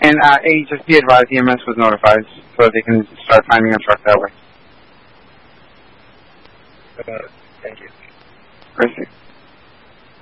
And just be advised, EMS was notified so that they can start finding a truck that way. Thank you. Perfect.